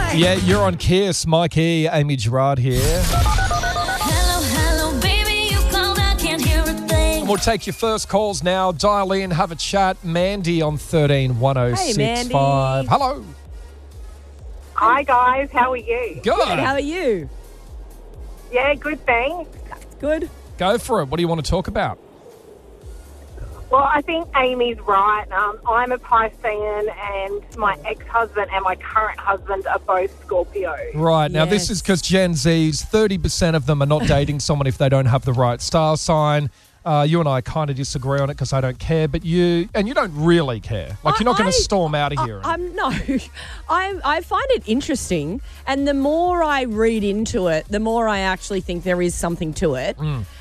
Yeah, you're on Kiss. Mike E, Amy Gerard here. Hello, baby, you called, I can't hear a thing. We'll take your first calls now. Dial in, have a chat. Mandy on 131065. Hey, Mandy. Hello. Hi guys, how are you? Good. How are you? Yeah, good thanks. Good. Go for it. What do you want to talk about? Well, I think Amy's right. I'm a Piscean and my ex-husband and my current husband are both Scorpios. Right. Now, this Yes. is because Gen Zs, 30% of them are not dating someone if they don't have the right star sign. You and I kind of disagree on it because I don't care, but you don't really care. Like, you're not going to storm out of here. I find it interesting, and the more I read into it, the more I actually think there is something to it.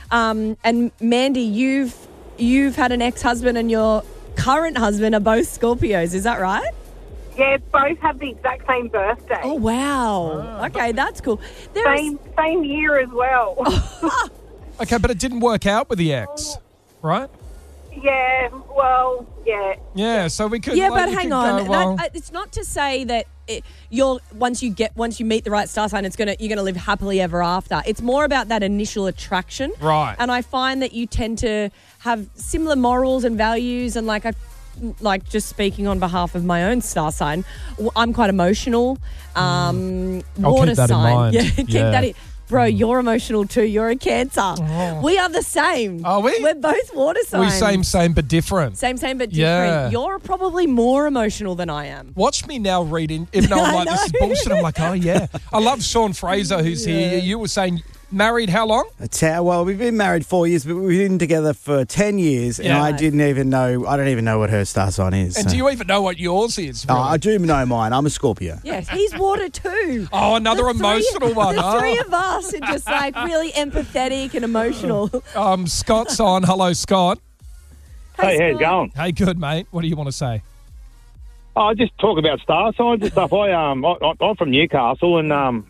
And Mandy, you've had an ex-husband and your current husband are both Scorpios, is that right? Yeah, both have the exact same birthday. Oh, wow. Okay, that's cool. Same year as well. Okay, but it didn't work out with the ex, right? Yeah, well, yeah. Yeah, so we could. Yeah, like, but you hang could on. go, well, It's not to say that once you meet the right star sign, you're gonna live happily ever after. It's more about that initial attraction, Right. And I find that you tend to have similar morals and values, and like just speaking on behalf of my own star sign, I'm quite emotional. I'll Water keep that in sign, mind. yeah, keep Yeah. that in. Bro, you're emotional too. You're a Cancer. Oh. We are the same. Are we? We're both water signs. we same but different. Same but different. Yeah. You're probably more emotional than I am. Watch me now reading. Even though I'm like, this is bullshit, I'm like, oh, yeah. I love Sean Fraser, who's here. You were saying, married how long? Well, we've been married 4 years, but we've been together for 10 years, and Yeah. I don't even know what her star sign is. And do you even know what yours is? Oh, Really? I do know mine. I'm a Scorpio. Yes, he's water too. Oh, another The emotional one. The Oh. three of us are just like really empathetic and emotional. Scott's on. Hello, Scott. Hey, how's it going? Hey, good, mate. What do you want to say? I just talk about star signs and stuff. I'm from Newcastle, and I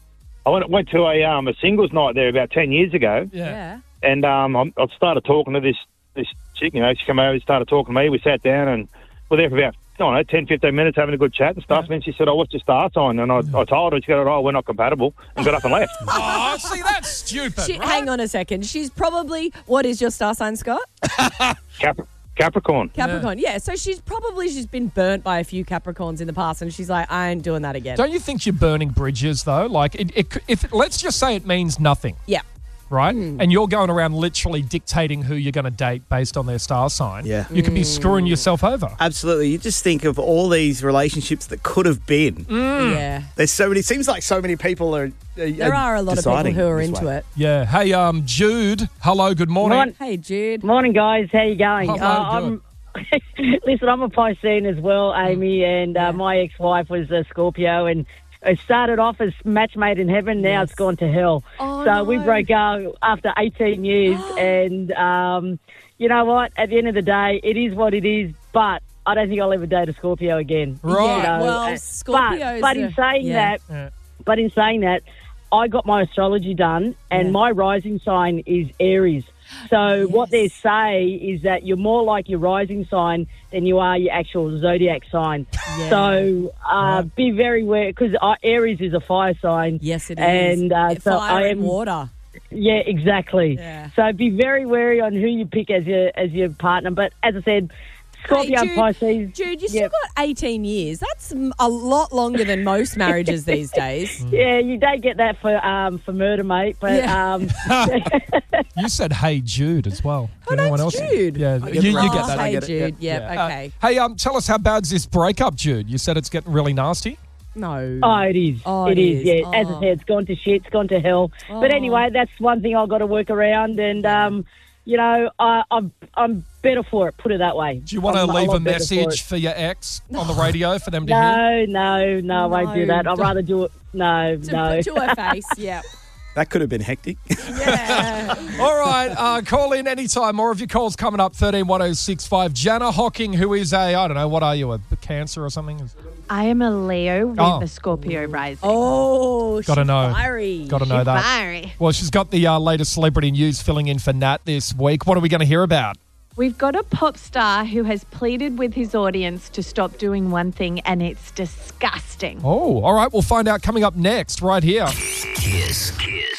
went to a singles night there about 10 years ago, Yeah. and I started talking to this chick. You know, she came over, started talking to me. We sat down and we're there for about 10, 15 minutes having a good chat and stuff. And then she said, "Oh, what's your star sign?" And I told her. She said, "Oh, we're not compatible," and got up and left. Oh, see, that's stupid, right? Hang on a second. She's probably, what is your star sign, Scott? Capricorn. Capricorn. Yeah. So she's been burnt by a few Capricorns in the past, and she's like, I ain't doing that again. Don't you think you're burning bridges, though? Like, if let's just say it means nothing, Yeah. right? And you're going around literally dictating who you're going to date based on their star sign. Yeah. You could be screwing yourself over. Absolutely. You just think of all these relationships that could have been. Yeah. There's so many. It seems like so many people are. There are a lot of people who are into it. Yeah. Hey, Jude. Hello. Good morning. Hey, Jude. Morning, guys. How you going? Hello, Listen, I'm a Piscean as well, Amy, and my ex-wife was a Scorpio, and it started off as match made in heaven. Now it's gone to hell. Oh, so no. we broke up after 18 years, and you know what? At the end of the day, it is what it is, but I don't think I'll ever date a Scorpio again. Right. You know, Well, Scorpios But in saying yeah. that, but in saying that, I got my astrology done, and my rising sign is Aries. So what they say is that you're more like your rising sign than you are your actual zodiac sign. Yeah. So be very aware, because Aries is a fire sign. Yes, it is. And so fire I and am water. Yeah, exactly. Yeah. So be very wary on who you pick as your partner. But as I said, Scorpio and Pisces. Jude, you still got 18 years. That's a lot longer than most marriages these days. Yeah, you don't get that for murder, mate. But You said "Hey Jude" as well. Her Did anyone name's else? Jude. Yeah, get you it. get that. Hey, get it, Jude. yeah. Yeah, okay. Hey, tell us how bad's this breakup, Jude? You said it's getting really nasty. No. Oh, it is. Oh, it is. Yeah, Oh. as I said, it's gone to shit. It's gone to hell. But anyway, that's one thing I've got to work around, and you know, I'm better for it. Put it that way. Do you want to I'm leave a lot better for message it. for your ex on the radio for them to hear? No, I won't do that. I'd rather do it. No. To her face, yeah. That could have been hectic. Yeah. All right, call in anytime. More of your calls coming up, 131065. Jana Hocking, who is I don't know, what are you, a Cancer or something? I am a Leo with Oh. a Scorpio rising. Oh, Gotta she's know. fiery. Got to know that. Fiery. Well, she's got the latest celebrity news filling in for Nat this week. What are we going to hear about? We've got a pop star who has pleaded with his audience to stop doing one thing, and it's disgusting. Oh, all right. We'll find out coming up next right here. Kiss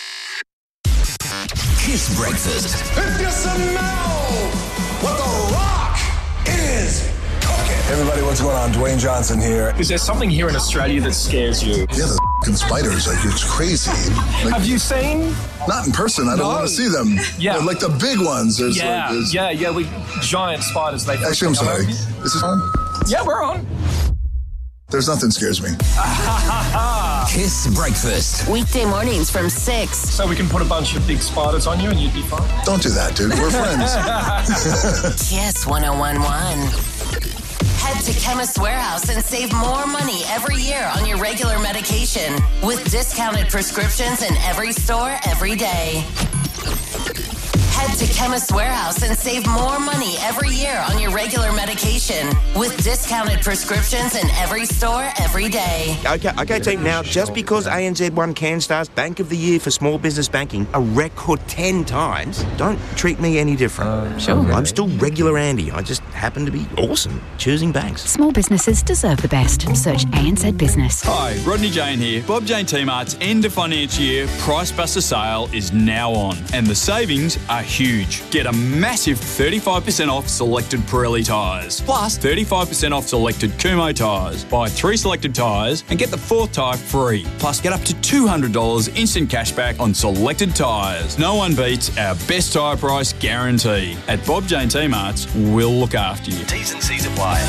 breakfast. If you smell what The Rock is cooking. Everybody, what's going on? Dwayne Johnson here. Is there something here in Australia that scares you? Yeah, the f***ing spiders. Like, it's crazy. Like, have you seen? Not in person. I don't want to see them. Yeah. They're like the big ones. There's We giant spiders. Actually, I'm sorry. Is this on? Yeah, we're on. There's nothing scares me. Kiss breakfast. Weekday mornings from 6. So we can put a bunch of big spiders on you and you'd be fine? Don't do that, dude. We're friends. Kiss 1011. Head to Chemist Warehouse and save more money every year on your regular medication with discounted prescriptions in every store every day. Head to Chemist Warehouse and save more money every year on your regular medication with discounted prescriptions in every store every day. Okay, team. Now, just because ANZ won CanStar's Bank of the Year for small business banking a record 10 times, don't treat me any different. Sure. I'm still regular Andy. I just happen to be awesome choosing banks. Small businesses deserve the best. Search ANZ Business. Hi, Rodney Jane here. Bob Jane T-Mart's end of financial year Price Buster sale is now on, and the savings are huge. Get a massive 35% off selected Pirelli tyres, plus 35% off selected Kumho tyres. Buy 3 selected tyres and get the 4th tyre free. Plus get up to $200 instant cashback on selected tyres. No one beats our best tyre price guarantee. At Bob Jane T-Mart's, we'll look after you. T's and C's apply.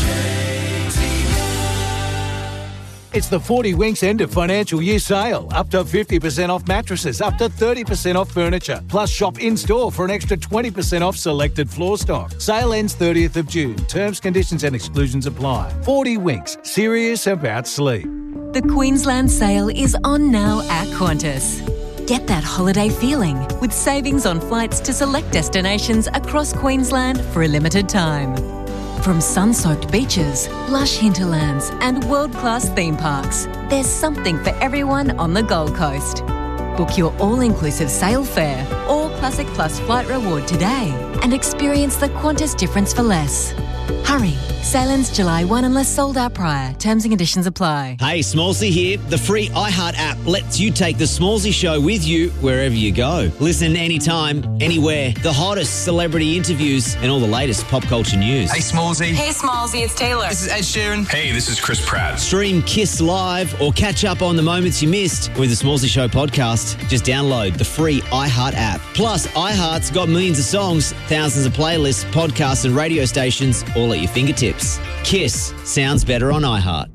It's the 40 Winks end of financial year sale. Up to 50% off mattresses, up to 30% off furniture. Plus shop in-store for an extra 20% off selected floor stock. Sale ends 30th of June. Terms, conditions and exclusions apply. 40 Winks. Serious about sleep. The Queensland sale is on now at Qantas. Get that holiday feeling with savings on flights to select destinations across Queensland for a limited time. From sun-soaked beaches, lush hinterlands and world-class theme parks, there's something for everyone on the Gold Coast. Book your all-inclusive sail fare or Classic Plus flight reward today and experience the Qantas difference for less. Hurry, sale ends July 1 unless sold out prior. Terms and conditions apply. Hey, Smallsy here. The free iHeart app lets you take the Smallsy show with you wherever you go. Listen anytime, anywhere. The hottest celebrity interviews and all the latest pop culture news. Hey, Smallsy. Hey, Smallsy, it's Taylor. This is Ed Sheeran. Hey, this is Chris Pratt. Stream Kiss Live or catch up on the moments you missed with the Smallsy Show podcast. Just download the free iHeart app. Plus, iHeart's got millions of songs, thousands of playlists, podcasts and radio stations all at your fingertips. Kiss sounds better on iHeart.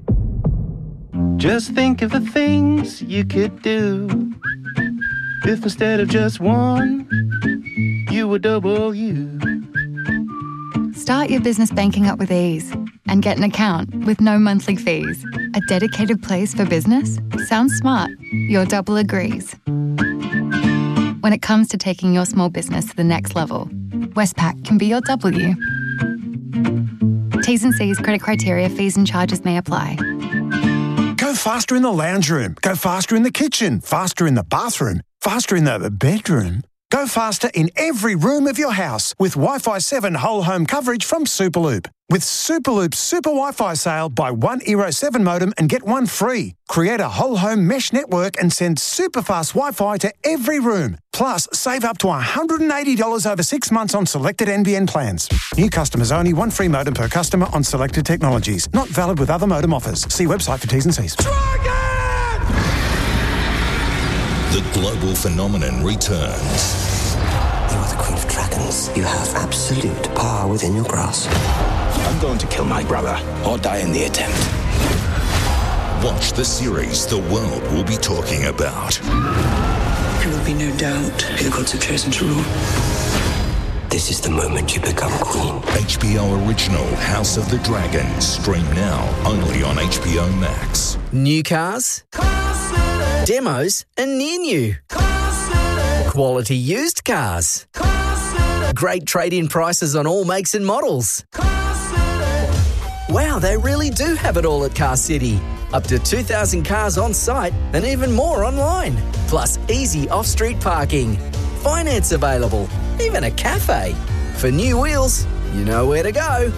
Just think of the things you could do if instead of just one, you were double you. Start your business banking up with ease and get an account with no monthly fees. A dedicated place for business? Sounds smart. Your double agrees. When it comes to taking your small business to the next level, Westpac can be your W. T's and C's, credit criteria, fees and charges may apply. Go faster in the lounge room. Go faster in the kitchen. Faster in the bathroom. Faster in the bedroom. Go faster in every room of your house with Wi-Fi 7 whole home coverage from Superloop. With Superloop's Super Wi-Fi sale, buy one Eero 7 modem and get one free. Create a whole home mesh network and send super fast Wi-Fi to every room. Plus, save up to $180 over 6 months on selected NBN plans. New customers only, one free modem per customer on selected technologies. Not valid with other modem offers. See website for T's and C's. The global phenomenon returns. You are the Queen of Dragons. You have absolute power within your grasp. I'm going to kill my brother or die in the attempt. Watch the series the world will be talking about. There will be no doubt who the gods have chosen to rule. This is the moment you become queen. HBO original House of the Dragon. Stream now only on HBO Max. New cars, demos and near new. Quality used cars. Great trade-in prices on all makes and models. Wow, they really do have it all at Car City. Up to 2,000 cars on site and even more online. Plus easy off-street parking. Finance available. Even a cafe. For new wheels, you know where to go.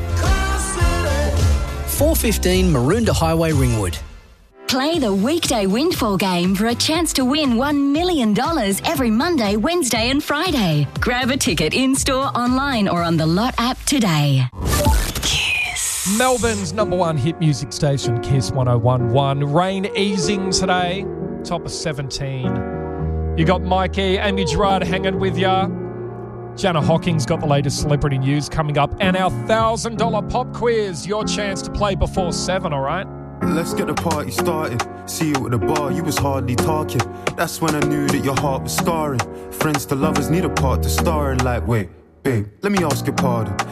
415 Maroondah Highway, Ringwood. Play the weekday Windfall game for a chance to win $1 million every Monday, Wednesday and Friday. Grab a ticket in-store, online or on the Lot app today. Melbourne's number one hit music station, Kiss 101.1. Rain easing today, top of 17. You got Mikey, Amy Gerard hanging with ya. Jana Hocking's got the latest celebrity news coming up, and our $1,000 pop quiz. Your chance to play before 7, all right? Let's get the party started. See you at the bar, you was hardly talking. That's when I knew that your heart was scarring. Friends to lovers need a part to star in. Like, wait, babe, let me ask your pardon.